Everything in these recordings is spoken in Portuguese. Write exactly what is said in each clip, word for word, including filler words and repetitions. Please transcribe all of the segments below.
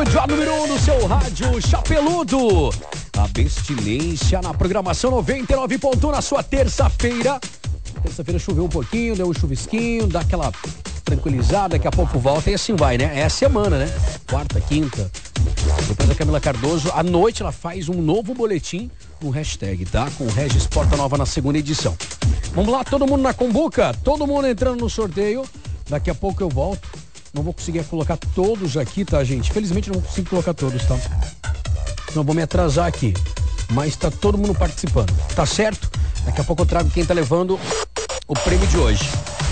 rádio, a número um do seu rádio Chapeludo. Abstinência na programação noventa e nove ponto um na sua terça-feira. Terça-feira choveu um pouquinho, deu um chuvisquinho, dá aquela tranquilizada, daqui a pouco volta e assim vai, né? É a semana, né? Quarta, quinta. Depois da Camila Cardoso, à noite ela faz um novo boletim no hashtag, tá? Com o Regis Porta Nova na segunda edição. Vamos lá, todo mundo na combuca, todo mundo entrando no sorteio. Daqui a pouco eu volto. Não vou conseguir colocar todos aqui, tá, gente? Felizmente não consigo colocar todos, tá? Não vou me atrasar aqui. Mas tá todo mundo participando, tá certo? Daqui a pouco eu trago quem tá levando o prêmio de hoje.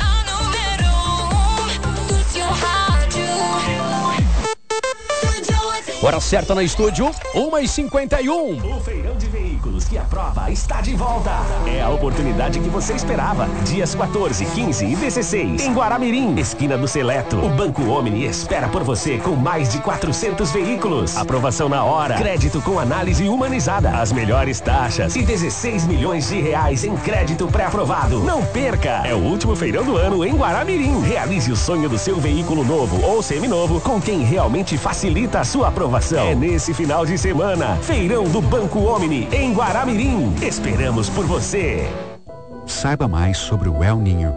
Hora certa no estúdio, uma e cinquenta e um. O Feirão de Veículos que a prova está de volta. É a oportunidade que você esperava. Dias quatorze, quinze e dezesseis. Em Guaramirim, esquina do Seleto. O Banco Omni espera por você com mais de quatrocentos veículos. Aprovação na hora. Crédito com análise humanizada. As melhores taxas. E dezesseis milhões de reais em crédito pré-aprovado. Não perca! É o último feirão do ano em Guaramirim. Realize o sonho do seu veículo novo ou seminovo com quem realmente facilita a sua aprovação. É nesse final de semana. Feirão do Banco Omni em Guaramirim. Esperamos por você. Saiba mais sobre o El Niño.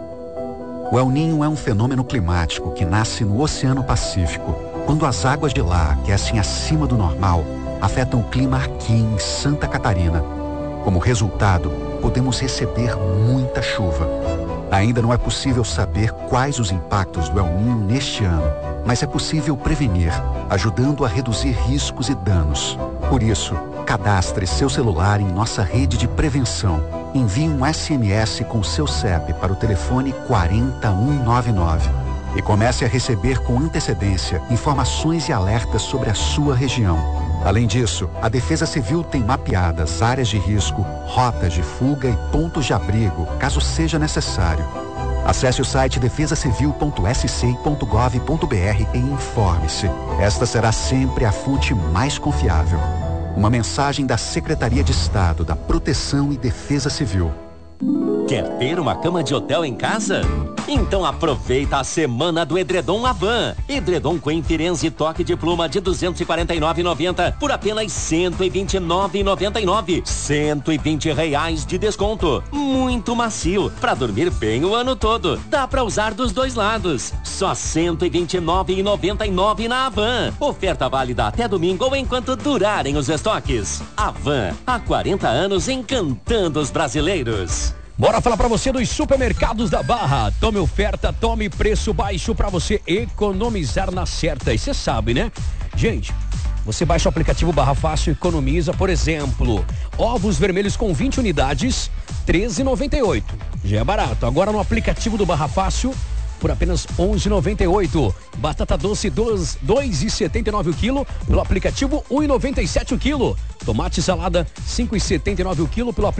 O El Niño é um fenômeno climático que nasce no Oceano Pacífico. Quando as águas de lá aquecem acima do normal, afetam o clima aqui em Santa Catarina. Como resultado, podemos receber muita chuva. Ainda não é possível saber quais os impactos do El Niño neste ano, mas é possível prevenir, ajudando a reduzir riscos e danos. Por isso, cadastre seu celular em nossa rede de prevenção. Envie um S M S com seu C E P para o telefone quatro zero um nove nove e comece a receber com antecedência informações e alertas sobre a sua região. Além disso, a Defesa Civil tem mapeadas áreas de risco, rotas de fuga e pontos de abrigo, caso seja necessário. Acesse o site defesa civil ponto s c ponto gov ponto b r e informe-se. Esta será sempre a fonte mais confiável. Uma mensagem da Secretaria de Estado da Proteção e Defesa Civil. Quer ter uma cama de hotel em casa? Então aproveita a semana do edredom Avan. Edredom Queen Firenze toque de pluma de duzentos e quarenta e nove reais e noventa centavos por apenas cento e vinte e nove reais e noventa e nove centavos. cento e vinte reais de desconto. Muito macio, pra dormir bem o ano todo. Dá pra usar dos dois lados. Só cento e vinte e nove reais e noventa e nove centavos na Avan. Oferta válida até domingo ou enquanto durarem os estoques. Avan, há quarenta anos encantando os brasileiros. Bora falar pra você dos supermercados da Barra. Tome oferta, tome preço baixo pra você economizar na certa. E você sabe, né? Gente, você baixa o aplicativo Barra Fácil e economiza, por exemplo, ovos vermelhos com vinte unidades, treze reais e noventa e oito centavos. Já é barato. Agora no aplicativo do Barra Fácil, por apenas onze reais e noventa e oito centavos. Batata doce, dois reais e setenta e nove centavos o quilo. Pelo aplicativo, um real e noventa e sete centavos o quilo. Tomate salada, cinco reais e setenta e nove centavos o quilo. Pelo aplicativo